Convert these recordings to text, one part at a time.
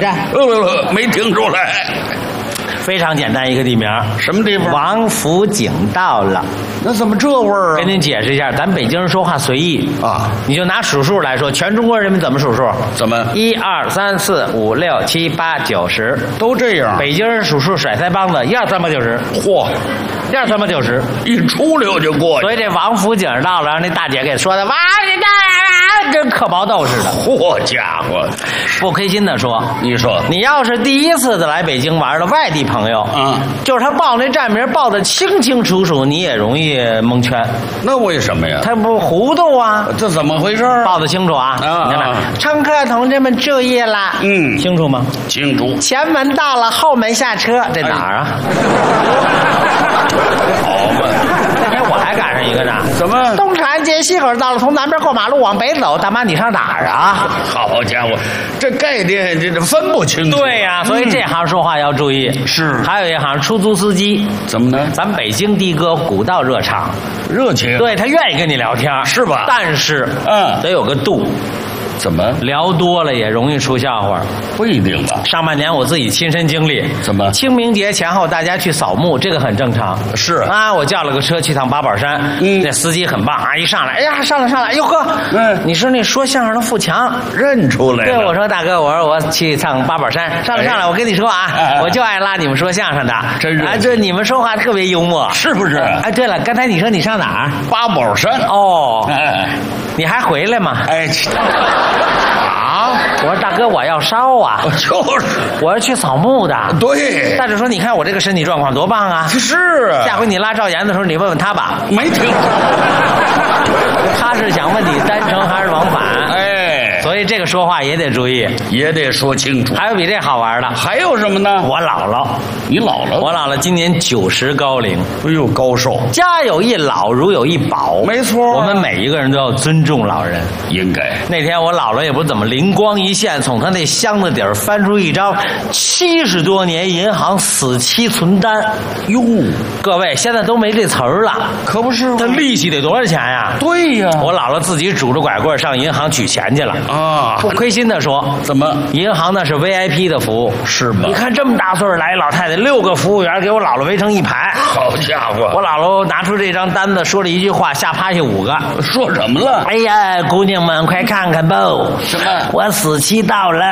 站？ 没听出来。 非常简单一个地名， 什么地方？ 王府井到了。 那怎么这味儿啊？ 跟您解释一下，咱北京人说话随意啊， 你就拿数数来说，全中国人民怎么数数？ 怎么 ？1、2、3、4、5、6、7、8、9、10， 都这样。 北京人数数甩腮帮子，1、2、3、8、9、10。 嚯 ，1、2、3、8、9、10， 一出溜就过去。 所以这王府井到了，让那大姐给说的，哇，你大跟嗑毛豆似的。 嚯家伙， 不亏心的说， 你说你要是第一次的来北京玩的外地朋友，就是他报那站名报的清清楚楚，你也容易蒙圈。 那为什么呀？ 他不糊涂啊？ 这怎么回事？报得清楚啊！你看，乘客同志们注意了，清楚吗？ 清楚。 前门到了，后门下车，这哪儿啊？ 好嘛， 那天我还赶上一个呢。 怎么？ 东长安街西口到了，从南边过马路往北走。大妈，你上哪儿啊？ 好家伙，这概念这分不清楚。 对呀，所以这行说话要注意。 是。 还有一行出租司机， 怎么呢？ 咱北京的哥古道热肠， 热情。 对，他愿意跟你聊天， 是吧？ 但是，得有个度。 怎么聊多了也容易出笑话？ 不一定吧。 上半年我自己亲身经历。 怎么？ 清明节前后大家去扫墓，这个很正常。 是啊，我叫了个车去趟八宝山。那司机很棒啊，一上来，哎呀，上来，哟呵，你说那说相声的富强认出来了。 对，我说大哥，我说我去趟八宝山，上来，我跟你说啊，我就爱拉你们说相声的， 真是啊，这你们说话特别幽默， 是不是？ 哎，对了，刚才你说你上哪儿？ 八宝山。 哦，你还回来吗？ 哎。 我说大哥，我要烧啊！ 就是我要去扫墓的。 对， 大姐说：“你看我这个身体状况多棒啊！” 是啊， 下回你拉赵岩的时候，你问问他吧。 没听说， 他是想问你单程还是往返？ 哎， 所以这个说话也得注意， 也得说清楚。 还有比这好玩的， 还有什么呢？ 我姥姥， 你姥姥？ 我姥姥今年90高龄， 哎呦，高寿！ 家有一老，如有一宝。 没错， 我们每一个人都要尊重老人， 应该。 那天我姥姥也不知怎么灵光一现，从她那箱子底儿翻出一张70多年银行死期存单。 哟， 各位现在都没这词儿了， 可不是吗？ 这利息得多少钱呀？ 对呀， 我姥姥自己拄着拐棍上银行取钱去了啊！ 不亏心的说， 怎么？ 银行那是 VIP 的服务， 是吗？ 你看这么大岁数来老太太，6个服务员给我姥姥围成一排。 好家伙！ 我姥姥拿出这张单子，说了一句话，吓趴下5个。 说什么了？ 哎呀，姑娘们快看看吧！ 什么？ 我死期到了。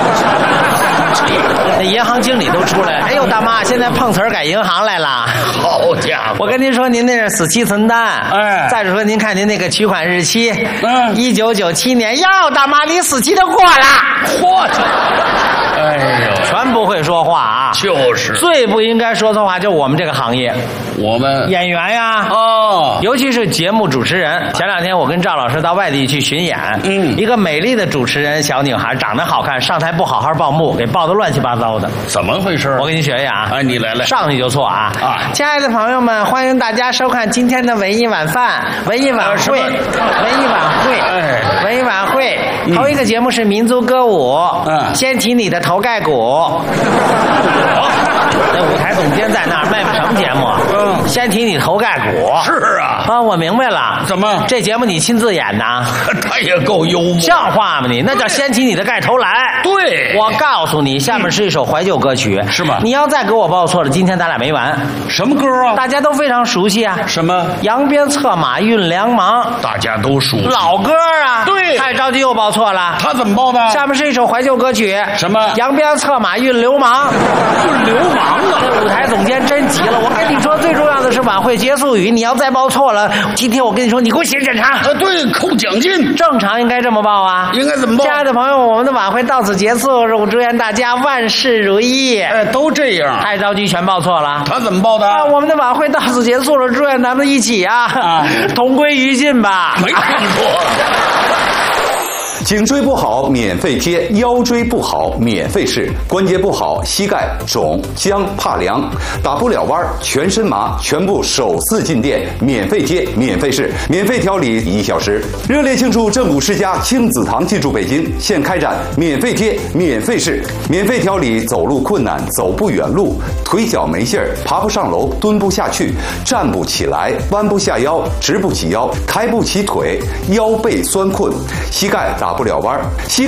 那银行经理都出来了。哎呦，大妈，现在碰瓷儿改银行来了。 好家伙！ 我跟您说，您那是死期存单。 哎， 再者说，您看您那个取款日期，1997年。哟，大妈，你死期都过了。 嚯！哎呦， 全不会说话啊！ 就是最不应该说错话，就我们这个行业， 我们演员呀，尤其是节目主持人。前2天我跟赵老师到外地去巡演，一个美丽的主持人小女孩，长得好看，上台不好好报幕，给报得乱七八糟的。 怎么回事？ 我给你学学啊！ 哎，你来， 上去就错啊！亲爱的朋友们，欢迎大家收看今天的文艺晚饭、文艺晚会、文艺晚会、文艺晚会。头一个节目是民族歌舞，先提你的头盖骨。那舞台总监在那儿，卖什么节目？先提你头盖骨。 是啊， 我明白了。 怎么？ 这节目你亲自演的？ 他也够幽默。 像话吗你？那叫先提你的盖头来。 对， 我告诉你，下面是一首怀旧歌曲， 是吗？ 你要再给我报错了，今天咱俩没完。 什么歌啊？ 大家都非常熟悉啊。 什么？ 扬鞭策马运粮芒， 大家都熟悉。 老歌啊。 对， 太着急又报错了。 他怎么报的？ 下面是一首怀旧歌曲。 什么？ 扬鞭策马运流氓。 运流氓啊！ 这舞台总监真急了。我跟你说，最重要的是晚会结束语，你要再报错了，今天我跟你说，你给我写检查。 对，扣奖金。 正常应该这么报啊。 应该怎么报？ 亲爱的朋友们，我们的晚会到此结束，我祝愿大家万事如意。 都这样。 太着急，全报错了。 他怎么报的？ 我们的晚会到此结束了，祝愿咱们一起同归于尽吧。 没听过。 颈椎不好免费贴，腰椎不好免费试，关节不好膝盖肿僵怕凉，打不了弯全身麻，全部首次进店，免费贴免费试，免费调理1小时。热烈庆祝正骨世家亲子堂进驻北京，现开展免费贴免费试，免费调理走路困难、走不远路、腿脚没劲儿、爬不上楼、蹲不下去、站不起来、弯不下腰、直不起腰、抬不起腿、腰背酸困、膝盖打不了弯，膝